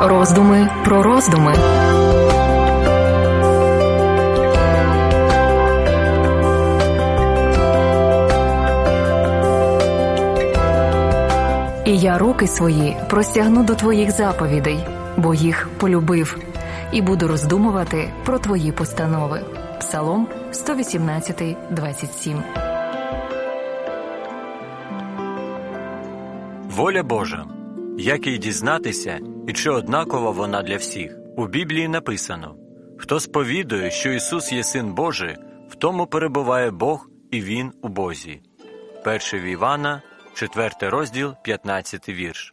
Роздуми про роздуми. І я руки свої простягну до твоїх заповідей, бо їх полюбив, і буду роздумувати про твої постанови. Псалом 118, 27. Воля Божа. Як їй дізнатися, і чи однакова вона для всіх? У Біблії написано: «Хто сповідує, що Ісус є Син Божий, в тому перебуває Бог, і Він у Бозі». 1 Івана, 4 розділ, 15 вірш.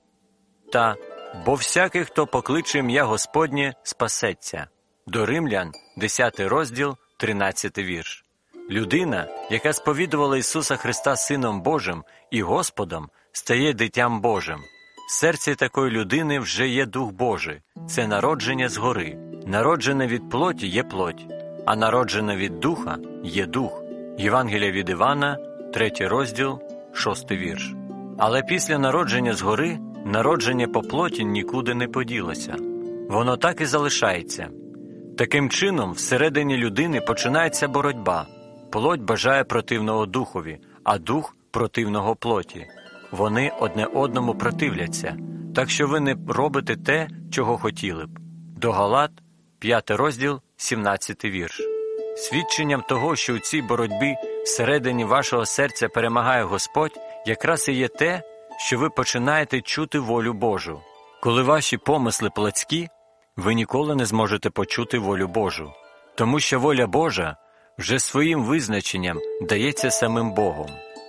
Та «Бо всякий, хто покличе ім'я Господнє, спасеться». До Римлян, 10 розділ, 13 вірш. Людина, яка сповідувала Ісуса Христа Сином Божим і Господом, стає дитям Божим. В серці такої людини вже є Дух Божий. Це народження згори. Народжене від плоті є плоть, а народжене від Духа є Дух. Євангелія від Івана, 3 розділ, 6 вірш. Але після народження згори, народження по плоті нікуди не поділося. Воно так і залишається. Таким чином, всередині людини починається боротьба. Плоть бажає противного Духові, а Дух – противного плоті. Вони одне одному противляться, так що ви не робите те, чого хотіли б. До Галат, 5 розділ, 17 вірш. Свідченням того, що у цій боротьбі всередині вашого серця перемагає Господь, якраз і є те, що ви починаєте чути волю Божу. Коли ваші помисли плотські, ви ніколи не зможете почути волю Божу, тому що воля Божа вже своїм визначенням дається самим Богом.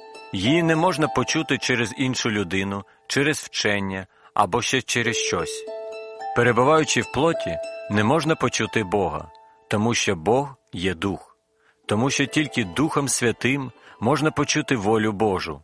Її не можна почути через іншу людину, через вчення або ще через щось. Перебуваючи в плоті, не можна почути Бога, тому що Бог є Дух. Тому що тільки Духом Святим можна почути волю Божу.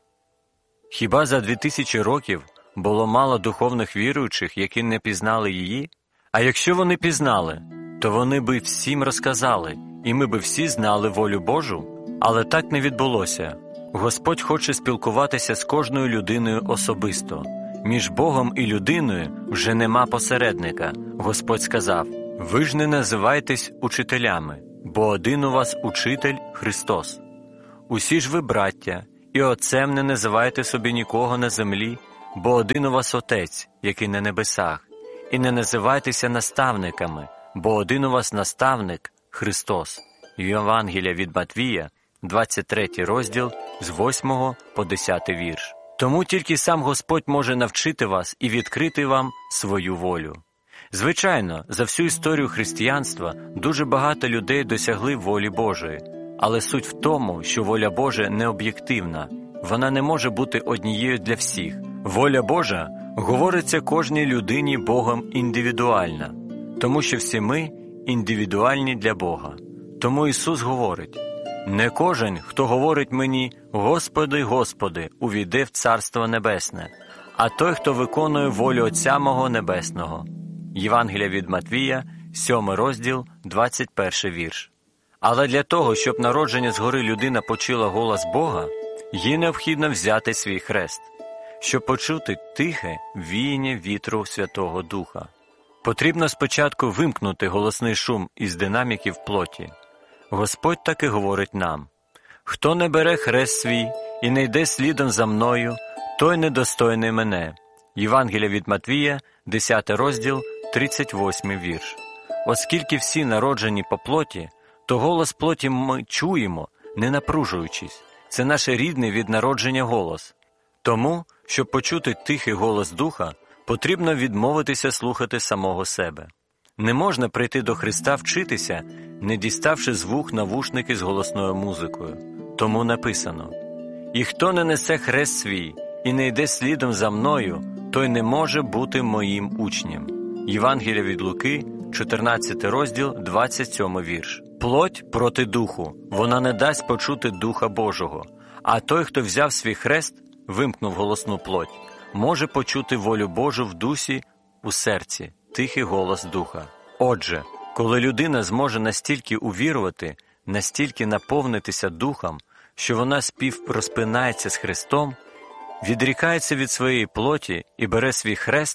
Хіба за 2000 років було мало духовних віруючих, які не пізнали її? А якщо вони пізнали, то вони би всім розказали, і ми би всі знали волю Божу? Але так не відбулося. Господь хоче спілкуватися з кожною людиною особисто. Між Богом і людиною вже нема посередника. Господь сказав: «Ви ж не називайтесь учителями, бо один у вас учитель – Христос. Усі ж ви браття, і отцем не називайте собі нікого на землі, бо один у вас Отець, який на небесах. І не називайтеся наставниками, бо один у вас наставник – Христос». Євангелія від Матвія, 23 розділ, з 8 по 10 вірш. Тому тільки сам Господь може навчити вас і відкрити вам свою волю. Звичайно, за всю історію християнства дуже багато людей досягли волі Божої. Але суть в тому, що воля Божа не об'єктивна. Вона не може бути однією для всіх. Воля Божа говориться кожній людині Богом індивідуально, тому що всі ми індивідуальні для Бога. Тому Ісус говорить: «Не кожен, хто говорить мені: Господи, Господи, увійде в Царство Небесне, а той, хто виконує волю Отця мого Небесного». Євангелія від Матвія, 7 розділ, 21 вірш. Але для того, щоб народження згори людина почула голос Бога, їй необхідно взяти свій хрест, щоб почути тихе віяння вітру Святого Духа. Потрібно спочатку вимкнути голосний шум із динаміків плоті. Господь таки говорить нам: «Хто не бере хрест свій і не йде слідом за мною, той недостойний мене». Євангелія від Матвія, 10 розділ, 38 вірш. Оскільки всі народжені по плоті, то голос плоті ми чуємо, не напружуючись. Це наш рідний від народження голос. Тому, щоб почути тихий голос Духа, потрібно відмовитися слухати самого себе. Не можна прийти до Христа вчитися, не діставши з вух навушники з голосною музикою. Тому написано: «І хто не несе хрест свій і не йде слідом за мною, той не може бути моїм учнем». Євангелія від Луки, 14 розділ, 27 вірш. Плоть проти духу, вона не дасть почути Духа Божого. А той, хто взяв свій хрест, вимкнув голосну плоть, може почути волю Божу в дусі, у серці, тихий голос Духа. Отже, коли людина зможе настільки увірувати, настільки наповнитися Духом, що вона співрозпинається з Христом, відрікається від своєї плоті і бере свій хрест,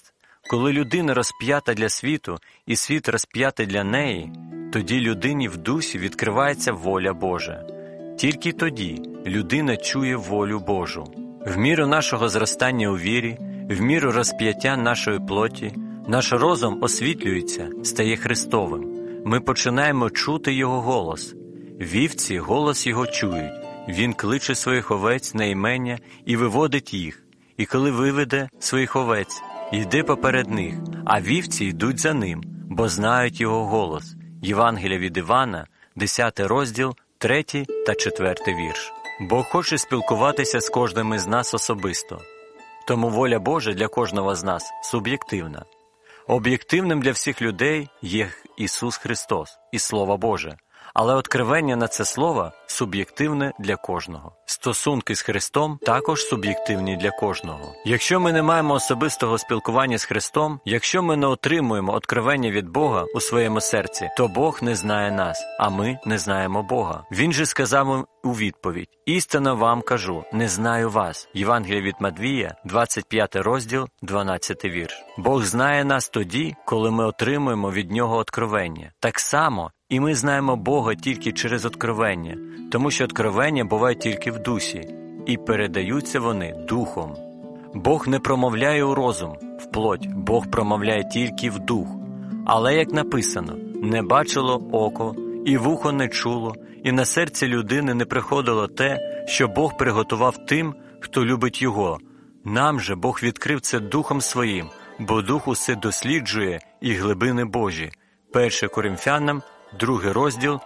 Коли людина розп'ята для світу, і світ розп'ятий для неї, тоді людині в дусі відкривається воля Божа. Тільки тоді людина чує волю Божу. В міру нашого зростання у вірі, в міру розп'яття нашої плоті, наш розум освітлюється, стає Христовим. Ми починаємо чути Його голос. Вівці голос Його чують. Він кличе своїх овець на імення і виводить їх. І коли виведе своїх овець, йде поперед них, а вівці йдуть за ним, бо знають Його голос. Євангелія від Івана, 10 розділ, 3 та 4 вірш. Бог хоче спілкуватися з кожним із нас особисто. Тому воля Божа для кожного з нас суб'єктивна. Об'єктивним для всіх людей є Ісус Христос і Слово Боже. Але откровення на це слово суб'єктивне для кожного. Стосунки з Христом також суб'єктивні для кожного. Якщо ми не маємо особистого спілкування з Христом, якщо ми не отримуємо откровення від Бога у своєму серці, то Бог не знає нас, а ми не знаємо Бога. Він же сказав у відповідь: «Істинно вам кажу, не знаю вас». Євангелія від Матвія, 25 розділ, 12 вірш. Бог знає нас тоді, коли ми отримуємо від Нього откровення. Так само і ми знаємо Бога тільки через откровення, тому що откровення бувають тільки в дусі, і передаються вони духом. Бог не промовляє у розум, в плоть, Бог промовляє тільки в дух. Але, як написано, не бачило око, і вухо не чуло, і на серце людини не приходило те, що Бог приготував тим, хто любить Його. Нам же Бог відкрив це Духом Своїм, бо Дух усе досліджує і глибини Божі. 1 Коринфянам, 2 розділ,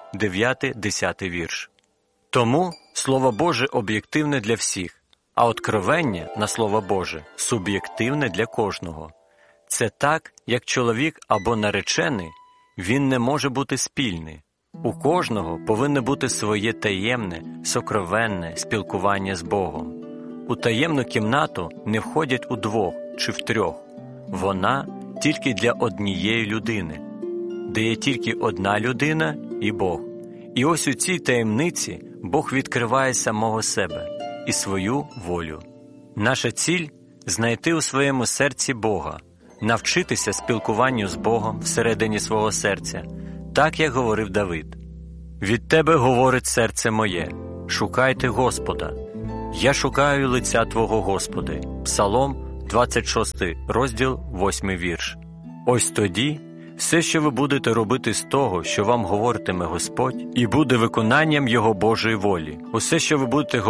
9-10 вірш. Тому Слово Боже об'єктивне для всіх, а откровення на Слово Боже суб'єктивне для кожного. Це так, як чоловік або наречений, він не може бути спільний. У кожного повинно бути своє таємне, сокровенне спілкування з Богом. У таємну кімнату не входять удвох чи втрьох. Вона тільки для однієї людини, де є тільки одна людина і Бог. І ось у цій таємниці Бог відкриває самого себе і свою волю. Наша ціль – знайти у своєму серці Бога, навчитися спілкуванню з Богом всередині свого серця, так, як говорив Давид. «Від Тебе говорить серце моє, шукайте Господа. Я шукаю лиця Твого, Господи». Псалом, 26 розділ, 8 вірш. Ось тоді все, що ви будете робити з того, що вам говоритиме Господь, і буде виконанням Його Божої волі. Усе, що ви будете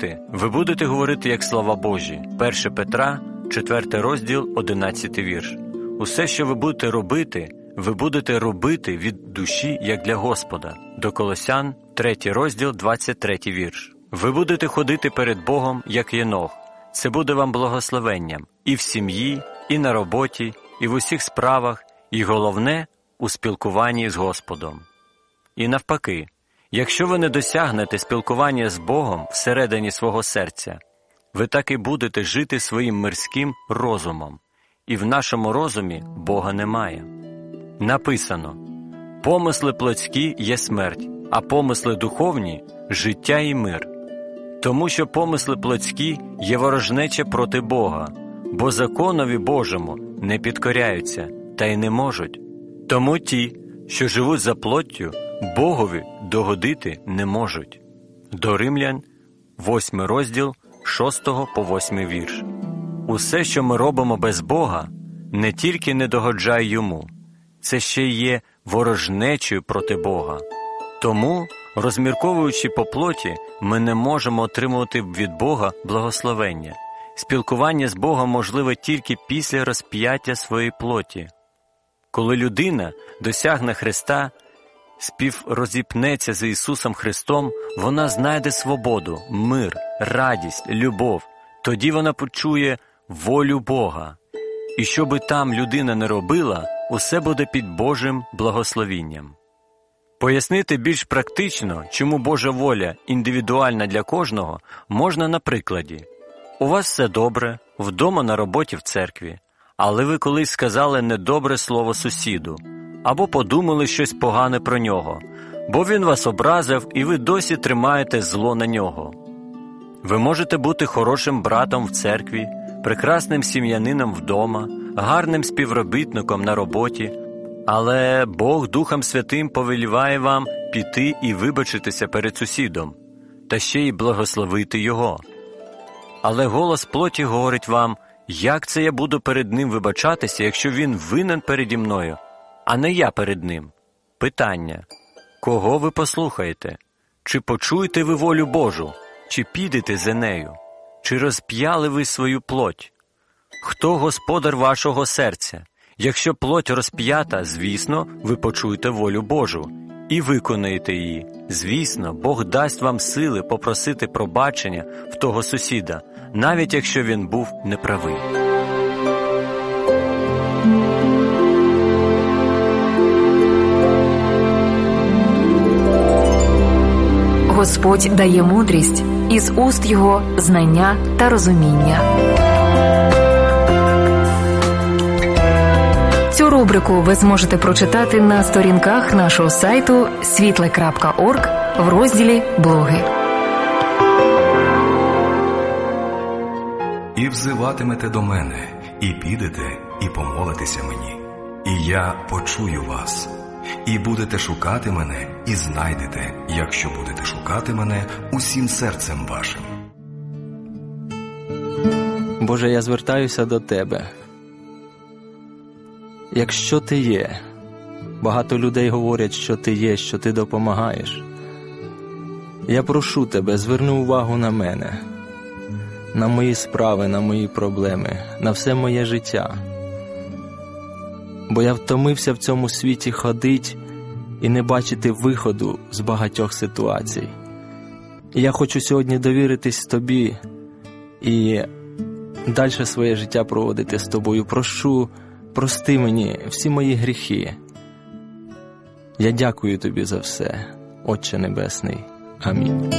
говорити як слова Божі. 1 Петра, 4 розділ, 11 вірш. Усе, що ви будете робити від душі, як для Господа. До Колосян, 3 розділ, 23 вірш. Ви будете ходити перед Богом, як Єнох. Це буде вам благословенням і в сім'ї, і на роботі, і в усіх справах, і головне – у спілкуванні з Господом. І навпаки, якщо ви не досягнете спілкування з Богом всередині свого серця, ви так і будете жити своїм мирським розумом, і в нашому розумі Бога немає. Написано: «Помисли плотські є смерть, а помисли духовні – життя і мир». Тому що помисли плотські є ворожнеча проти Бога, бо законові Божому не підкоряються та й не можуть. Тому ті, що живуть за плоттю, Богові догодити не можуть. До Римлян, 8 розділ, 6 по 8 вірш. Усе, що ми робимо без Бога, не тільки не догоджає Йому, це ще є ворожнечею проти Бога. Тому, розмірковуючи по плоті, ми не можемо отримувати від Бога благословення. Спілкування з Богом можливе тільки після розп'яття своєї плоті. Коли людина досягне Христа, співрозіпнеться з Ісусом Христом, вона знайде свободу, мир, радість, любов. Тоді вона почує волю Бога. І що би там людина не робила, усе буде під Божим благословінням. Пояснити більш практично, чому Божа воля індивідуальна для кожного, можна на прикладі. У вас все добре, вдома, на роботі, в церкві, але ви колись сказали недобре слово сусіду, або подумали щось погане про нього, бо він вас образив і ви досі тримаєте зло на нього. Ви можете бути хорошим братом в церкві, прекрасним сім'янином вдома, гарним співробітником на роботі, але Бог Духом Святим повеліває вам піти і вибачитися перед сусідом, та ще й благословити його. Але голос плоті говорить вам: як це я буду перед ним вибачатися, якщо він винен переді мною, а не я перед ним? Питання: кого ви послухаєте? Чи почуєте ви волю Божу? Чи підете за нею? Чи розп'яли ви свою плоть? Хто господар вашого серця? Якщо плоть розп'ята, звісно, ви почуєте волю Божу і виконаєте її. Звісно, Бог дасть вам сили попросити пробачення в того сусіда, навіть якщо він був неправий. Господь дає мудрість, із уст Його знання та розуміння. Цю рубрику ви зможете прочитати на сторінках нашого сайту світле.орг в розділі «Блоги». «І взиватимете до мене, і підете, і помолитеся мені, і я почую вас. І будете шукати мене, і знайдете, якщо будете шукати мене усім серцем вашим». Боже, я звертаюся до Тебе. Якщо Ти є, багато людей говорять, що Ти є, що Ти допомагаєш. Я прошу Тебе, зверни увагу на мене, на мої справи, на мої проблеми, на все моє життя. Бо я втомився в цьому світі ходить і не бачити виходу з багатьох ситуацій. І я хочу сьогодні довіритись Тобі і далі своє життя проводити з Тобою. Прошу, прости мені всі мої гріхи. Я дякую Тобі за все, Отче Небесний. Амінь.